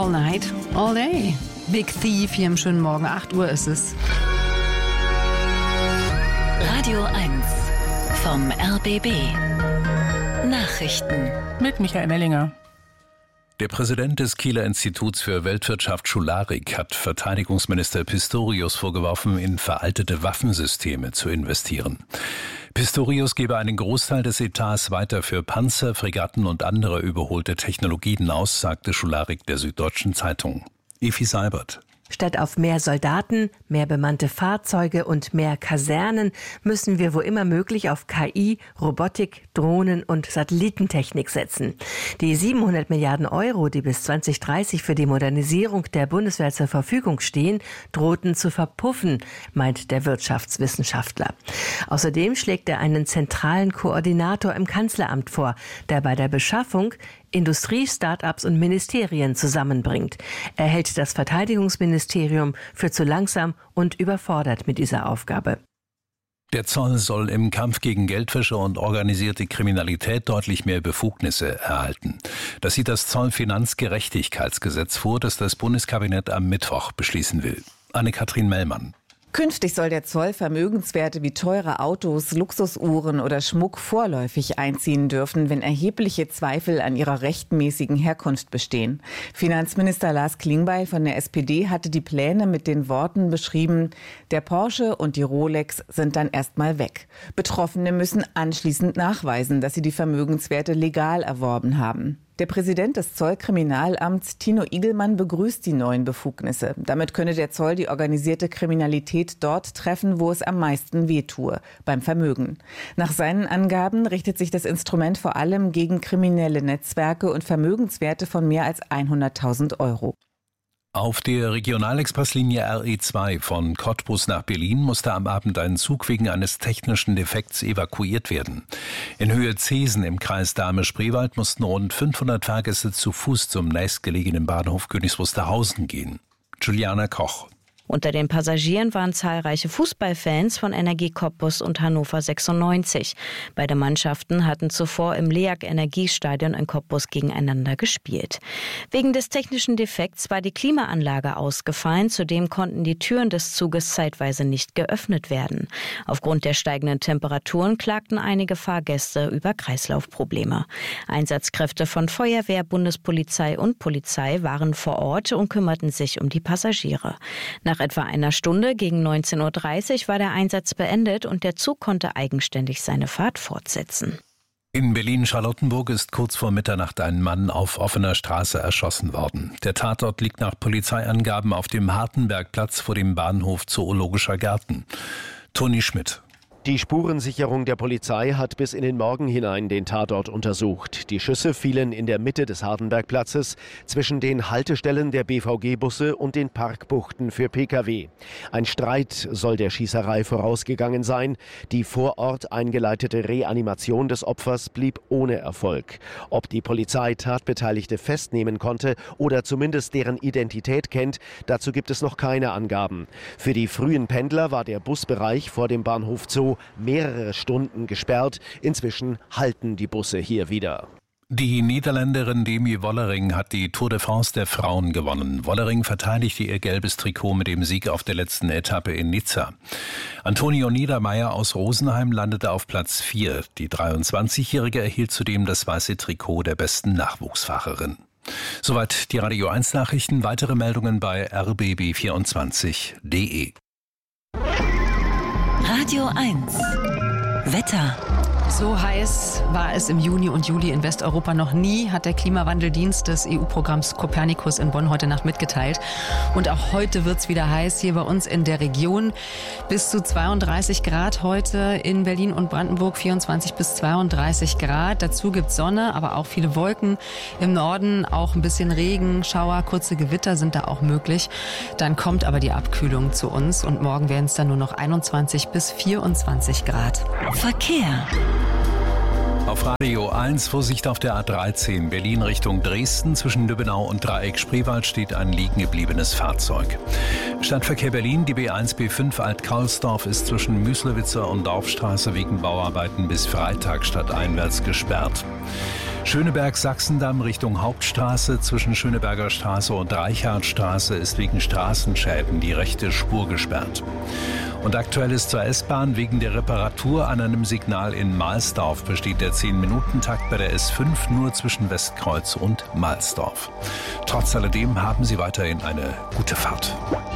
All night, all day. Big Thief hier im schönen Morgen. 8 Uhr ist es. Radio 1 vom RBB. Nachrichten. Mit Michael Mellinger. Der Präsident des Kieler Instituts für Weltwirtschaft Schularik hat Verteidigungsminister Pistorius vorgeworfen, in veraltete Waffensysteme zu investieren. Pistorius gebe einen Großteil des Etats weiter für Panzer, Fregatten und andere überholte Technologien aus, sagte Schularik der Süddeutschen Zeitung. Efi Seibert. Statt auf mehr Soldaten, mehr bemannte Fahrzeuge und mehr Kasernen müssen wir wo immer möglich auf KI, Robotik, Drohnen und Satellitentechnik setzen. Die 700 Milliarden Euro, die bis 2030 für die Modernisierung der Bundeswehr zur Verfügung stehen, drohten zu verpuffen, meint der Wirtschaftswissenschaftler. Außerdem schlägt er einen zentralen Koordinator im Kanzleramt vor, der bei der Beschaffung Industrie, Start-ups und Ministerien zusammenbringt. Er hält das Verteidigungsministerium für zu langsam und überfordert mit dieser Aufgabe. Der Zoll soll im Kampf gegen Geldwäsche und organisierte Kriminalität deutlich mehr Befugnisse erhalten. Das sieht das Zollfinanzgerechtigkeitsgesetz vor, das das Bundeskabinett am Mittwoch beschließen will. Anne-Kathrin Mellmann. Künftig soll der Zoll Vermögenswerte wie teure Autos, Luxusuhren oder Schmuck vorläufig einziehen dürfen, wenn erhebliche Zweifel an ihrer rechtmäßigen Herkunft bestehen. Finanzminister Lars Klingbeil von der SPD hatte die Pläne mit den Worten beschrieben: Der Porsche und die Rolex sind dann erstmal weg. Betroffene müssen anschließend nachweisen, dass sie die Vermögenswerte legal erworben haben. Der Präsident des Zollkriminalamts, Tino Igelmann, begrüßt die neuen Befugnisse. Damit könne der Zoll die organisierte Kriminalität dort treffen, wo es am meisten wehtue, beim Vermögen. Nach seinen Angaben richtet sich das Instrument vor allem gegen kriminelle Netzwerke und Vermögenswerte von mehr als 100.000 Euro. Auf der Regionalexpresslinie RE2 von Cottbus nach Berlin musste am Abend ein Zug wegen eines technischen Defekts evakuiert werden. In Höhe Zesen im Kreis Dahme-Spreewald mussten rund 500 Fahrgäste zu Fuß zum nächstgelegenen Bahnhof Königs Wusterhausen gehen. Juliana Koch. Unter den Passagieren waren zahlreiche Fußballfans von Energie Cottbus und Hannover 96. Beide Mannschaften hatten zuvor im LEAG Energiestadion in Cottbus gegeneinander gespielt. Wegen des technischen Defekts war die Klimaanlage ausgefallen. Zudem konnten die Türen des Zuges zeitweise nicht geöffnet werden. Aufgrund der steigenden Temperaturen klagten einige Fahrgäste über Kreislaufprobleme. Einsatzkräfte von Feuerwehr, Bundespolizei und Polizei waren vor Ort und kümmerten sich um die Passagiere. Nach etwa einer Stunde gegen 19.30 Uhr war der Einsatz beendet und der Zug konnte eigenständig seine Fahrt fortsetzen. In Berlin-Charlottenburg ist kurz vor Mitternacht ein Mann auf offener Straße erschossen worden. Der Tatort liegt nach Polizeiangaben auf dem Hartenbergplatz vor dem Bahnhof Zoologischer Garten. Toni Schmidt. Die Spurensicherung der Polizei hat bis in den Morgen hinein den Tatort untersucht. Die Schüsse fielen in der Mitte des Hardenbergplatzes zwischen den Haltestellen der BVG-Busse und den Parkbuchten für Pkw. Ein Streit soll der Schießerei vorausgegangen sein. Die vor Ort eingeleitete Reanimation des Opfers blieb ohne Erfolg. Ob die Polizei Tatbeteiligte festnehmen konnte oder zumindest deren Identität kennt, dazu gibt es noch keine Angaben. Für die frühen Pendler war der Busbereich vor dem Bahnhof Zoo mehrere Stunden gesperrt. Inzwischen halten die Busse hier wieder. Die Niederländerin Demi Wollering hat die Tour de France der Frauen gewonnen. Wollering verteidigte ihr gelbes Trikot mit dem Sieg auf der letzten Etappe in Nizza. Antonio Niedermeier aus Rosenheim landete auf Platz 4. Die 23-Jährige erhielt zudem das weiße Trikot der besten Nachwuchsfahrerin. Soweit die Radio 1 Nachrichten. Weitere Meldungen bei rbb24.de. Radio 1 Wetter. So heiß war es im Juni und Juli in Westeuropa noch nie, hat der Klimawandeldienst des EU-Programms Copernicus in Bonn heute Nacht mitgeteilt. Und auch heute wird es wieder heiß hier bei uns in der Region. Bis zu 32 Grad heute in Berlin und Brandenburg, 24 bis 32 Grad. Dazu gibt es Sonne, aber auch viele Wolken. Im Norden auch ein bisschen Regen, Schauer, kurze Gewitter sind da auch möglich. Dann kommt aber die Abkühlung zu uns und morgen werden es dann nur noch 21 bis 24 Grad. Verkehr. Auf Radio 1 Vorsicht auf der A13 Berlin Richtung Dresden. Zwischen Lübbenau und Dreieck Spreewald steht ein liegen gebliebenes Fahrzeug. Stadtverkehr Berlin, die B1 B5 Alt-Karlsdorf ist zwischen Müslewitzer und Dorfstraße wegen Bauarbeiten bis Freitag stadteinwärts gesperrt. Schöneberg-Sachsendamm Richtung Hauptstraße zwischen Schöneberger Straße und Reichardtstraße ist wegen Straßenschäden die rechte Spur gesperrt. Und aktuell ist zur S-Bahn wegen der Reparatur an einem Signal in Mahlsdorf besteht der 10-Minuten-Takt bei der S5 nur zwischen Westkreuz und Mahlsdorf. Trotz alledem haben Sie weiterhin eine gute Fahrt.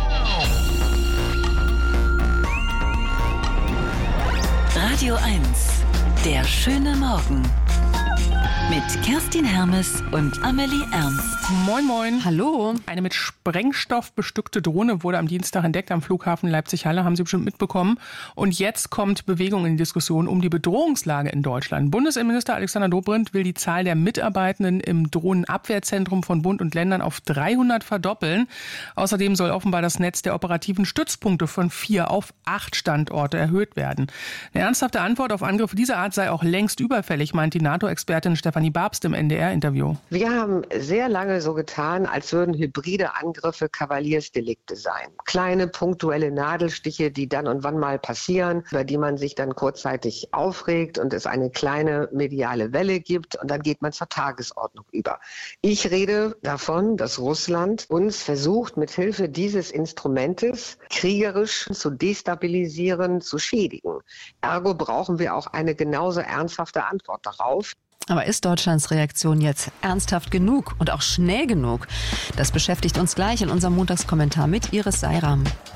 Radio 1, der schöne Morgen. Mit Kerstin Hermes und Amelie Ernst. Moin, moin. Hallo. Eine mit Sprengstoff bestückte Drohne wurde am Dienstag entdeckt am Flughafen Leipzig-Halle, haben Sie bestimmt mitbekommen. Und jetzt kommt Bewegung in die Diskussion um die Bedrohungslage in Deutschland. Bundesinnenminister Alexander Dobrindt will die Zahl der Mitarbeitenden im Drohnenabwehrzentrum von Bund und Ländern auf 300 verdoppeln. Außerdem soll offenbar das Netz der operativen Stützpunkte von 4 auf 8 Standorte erhöht werden. Eine ernsthafte Antwort auf Angriffe dieser Art sei auch längst überfällig, meint die NATO-Expertin Stefanie Babst im NDR-Interview. Wir haben sehr lange so getan, als würden hybride Angriffe Kavaliersdelikte sein. Kleine punktuelle Nadelstiche, die dann und wann mal passieren, über die man sich dann kurzzeitig aufregt und es eine kleine mediale Welle gibt und dann geht man zur Tagesordnung über. Ich rede davon, dass Russland uns versucht, mit Hilfe dieses Instrumentes kriegerisch zu destabilisieren, zu schädigen. Ergo brauchen wir auch eine genauso ernsthafte Antwort darauf. Aber ist Deutschlands Reaktion jetzt ernsthaft genug und auch schnell genug? Das beschäftigt uns gleich in unserem Montagskommentar mit Iris Seiram.